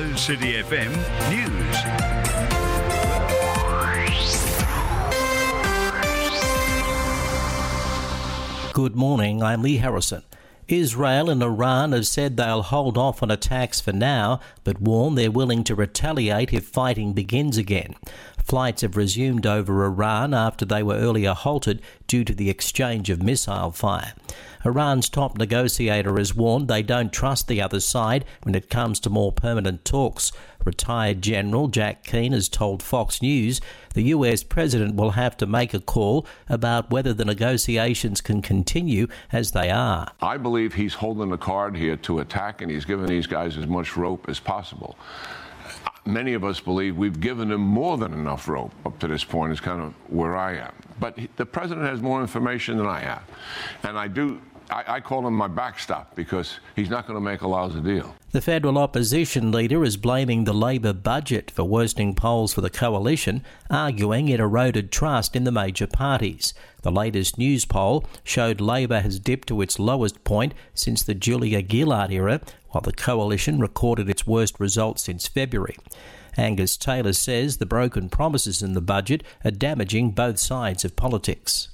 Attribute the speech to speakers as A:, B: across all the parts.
A: Rose City FM News.
B: Good morning, I'm Lee Harrison. Israel and Iran have said they'll hold off on attacks for now, but warn they're willing to retaliate if fighting begins again. Flights have resumed over Iran after they were earlier halted due to the exchange of missile fire. Iran's top negotiator has warned they don't trust the other side when it comes to more permanent talks. Retired General Jack Keane has told Fox News the US president will have to make a call about whether the negotiations can continue as they are.
C: I believe he's holding the card here to attack, and he's giving these guys as much rope as possible. Many of us believe we've given them more than enough rope up to this point, is kind of where I am. But the president has more information than I have. And I call him my backstop because he's not going to make a lousy deal.
B: The federal opposition leader is blaming the Labor budget for worsening polls for the coalition, arguing it eroded trust in the major parties. The latest news poll showed Labor has dipped to its lowest point since the Julia Gillard era, while the coalition recorded its worst results since February. Angus Taylor says the broken promises in the budget are damaging both sides of politics.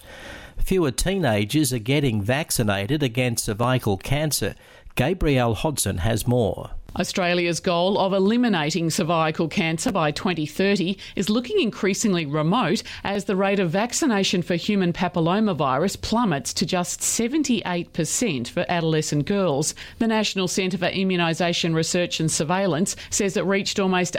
B: Fewer teenagers are getting vaccinated against cervical cancer. Gabrielle Hodson has more.
D: Australia's goal of eliminating cervical cancer by 2030 is looking increasingly remote as the rate of vaccination for human papillomavirus plummets to just 78% for adolescent girls. The National Centre for Immunisation Research and Surveillance says it reached almost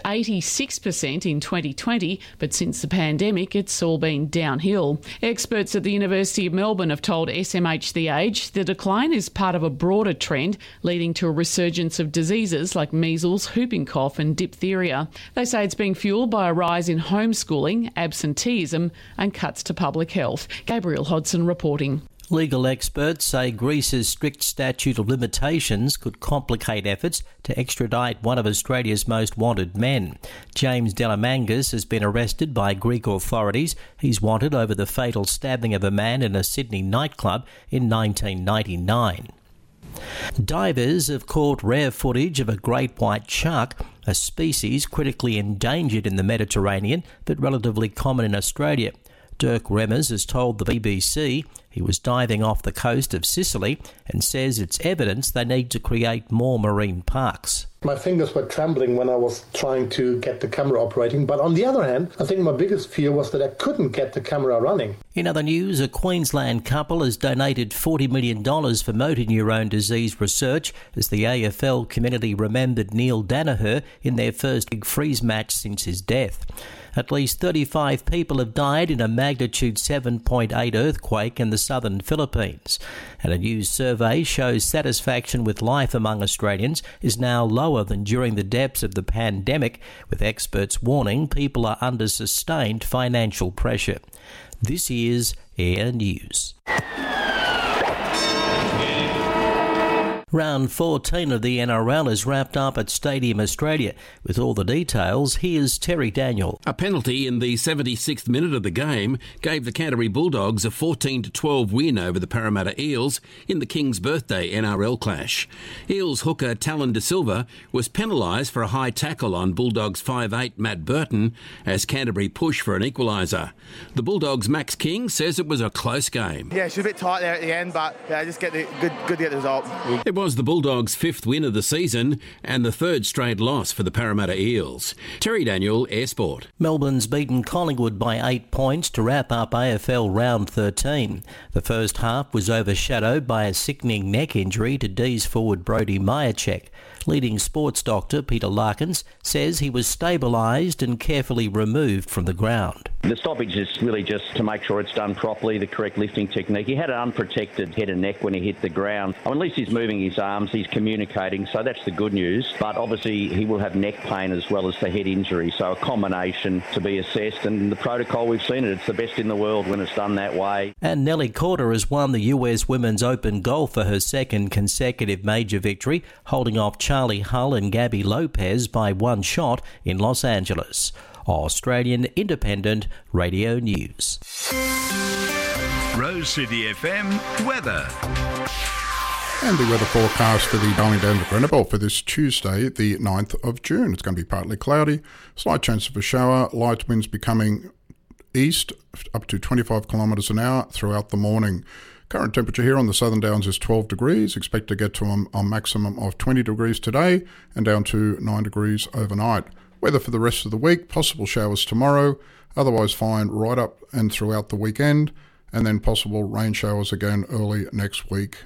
D: 86% in 2020, but since the pandemic it's all been downhill. Experts at the University of Melbourne have told SMH The Age the decline is part of a broader trend leading to a resurgence of diseases like measles, whooping cough and diphtheria. They say it's being fuelled by a rise in homeschooling, absenteeism and cuts to public health. Gabrielle Hodson reporting.
B: Legal experts say Greece's strict statute of limitations could complicate efforts to extradite one of Australia's most wanted men. James Delamangas has been arrested by Greek authorities. He's wanted over the fatal stabbing of a man in a Sydney nightclub in 1999. Divers have caught rare footage of a great white shark, a species critically endangered in the Mediterranean but relatively common in Australia. Dirk Remmers has told the BBC he was diving off the coast of Sicily and says it's evidence they need to create more marine parks.
E: My fingers were trembling when I was trying to get the camera operating, but on the other hand, I think my biggest fear was that I couldn't get the camera running.
B: In other news, a Queensland couple has donated $40 million for motor neurone disease research as the AFL community remembered Neil Danaher in their first Big Freeze match since his death. At least 35 people have died in a magnitude 7.8 earthquake in the southern Philippines. And a new survey shows satisfaction with life among Australians is now lower than during the depths of the pandemic, with experts warning people are under sustained financial pressure. This is Air News. Round 14 of the NRL is wrapped up at Stadium Australia. With all the details, here's Terry Daniel.
F: A penalty in the 76th minute of the game gave the Canterbury Bulldogs a 14-12 win over the Parramatta Eels in the King's Birthday NRL clash. Eels hooker Talon De Silva was penalised for a high tackle on Bulldogs 5'8 Matt Burton as Canterbury pushed for an equaliser. The Bulldogs' Max King says it was a close game.
G: Yeah, it was a bit tight there at the end, but yeah, just good to get the result.
F: It was the Bulldogs' fifth win of the season and the third straight loss for the Parramatta Eels. Terry Daniel, Air Sport.
B: Melbourne's beaten Collingwood by 8 points to wrap up AFL Round 13. The first half was overshadowed by a sickening neck injury to D's forward Brodie Majacek. Leading sports doctor Peter Larkins says he was stabilised and carefully removed from the ground.
H: The stoppage is really just to make sure it's done properly, the correct lifting technique. He had an unprotected head and neck when he hit the ground. At least he's moving his arms, he's communicating, so that's the good news. But obviously he will have neck pain as well as the head injury, so a combination to be assessed. And the protocol, we've seen it, it's the best in the world when it's done that way.
B: And Nelly Korda has won the US Women's Open golf for her second consecutive major victory, holding off Charlie Hull and Gabby Lopez by one shot in Los Angeles. Australian Independent Radio News.
A: Rose City FM weather.
I: And the weather forecast for the Darling Downs Grenabel for this Tuesday, the 9th of June. It's going to be partly cloudy, slight chance of a shower, light winds becoming east up to 25 kilometres an hour throughout the morning. Current temperature here on the Southern Downs is 12 degrees. Expect to get to a maximum of 20 degrees today and down to 9 degrees overnight. Weather for the rest of the week, possible showers tomorrow, otherwise fine right up and throughout the weekend, and then possible rain showers again early next week.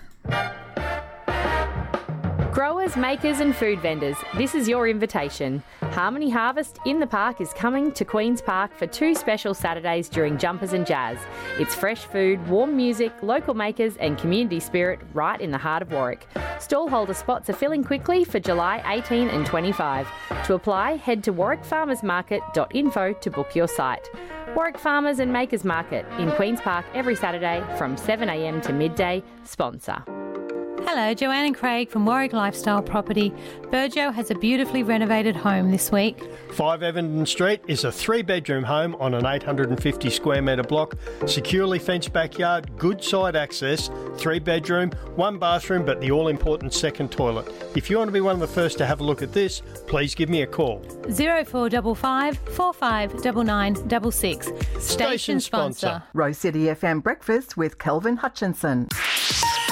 J: Growers, makers and food vendors, this is your invitation. Harmony Harvest in the Park is coming to Queen's Park for 2 special Saturdays during Jumpers and Jazz. It's fresh food, warm music, local makers and community spirit right in the heart of Warwick. Stallholder spots are filling quickly for July 18 and 25. To apply, head to warwickfarmersmarket.info to book your site. Warwick Farmers and Makers Market in Queen's Park every Saturday from 7am to midday. Sponsor.
K: Hello, Joanne and Craig from Warwick Lifestyle Property. Burjo has a beautifully renovated home this week.
L: 5 Evenden Street is a 3-bedroom home on an 850 square metre block, securely fenced backyard, good side access, 3-bedroom, 1 bathroom, but the all-important second toilet. If you want to be one of the first to have a look at this, please give me a call.
K: 0455 459966. Station sponsor.
M: Rose City FM Breakfast with Kelvin Hutchinson.